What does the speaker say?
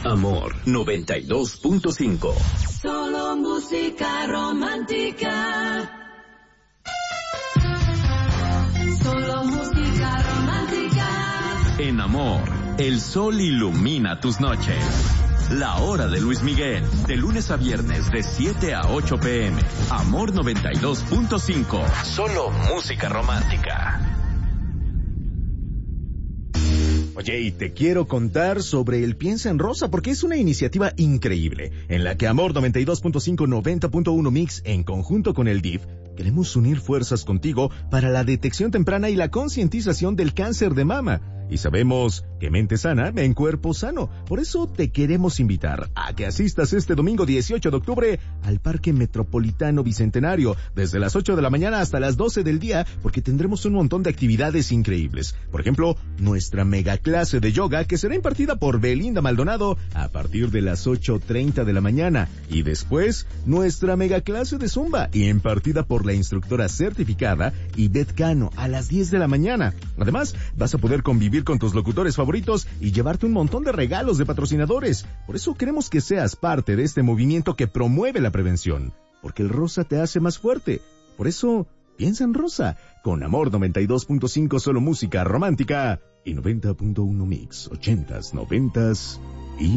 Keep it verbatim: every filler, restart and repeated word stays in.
Amor noventa y dos punto cinco. Solo música romántica. Solo música romántica. En Amor, el sol ilumina tus noches. La hora de Luis Miguel, de lunes a viernes de siete a ocho pm. Amor noventa y dos punto cinco. Solo música romántica. Oye, y te quiero contar sobre el Piensa en Rosa, porque es una iniciativa increíble, en la que Amor noventa y dos punto cinco, noventa punto uno Mix, en conjunto con el D I F, queremos unir fuerzas contigo para la detección temprana y la concientización del cáncer de mama. Y sabemos que mente sana en cuerpo sano. Por eso te queremos invitar a que asistas este domingo dieciocho de octubre al Parque Metropolitano Bicentenario, desde las ocho de la mañana hasta las doce del día, porque tendremos un montón de actividades increíbles. Por ejemplo, nuestra mega clase de yoga, que será impartida por Belinda Maldonado a partir de las ocho treinta de la mañana. Y después, nuestra mega clase de zumba, impartida por la instructora certificada Ivette Cano a las diez de la mañana. Además, vas a poder convivir con tus locutores favoritos y llevarte un montón de regalos de patrocinadores. Por eso queremos que seas parte de este movimiento que promueve la prevención, porque el rosa te hace más fuerte. Por eso, piensa en rosa, con Amor noventa y dos punto cinco, solo música romántica, y noventa punto uno Mix, ochentas, noventas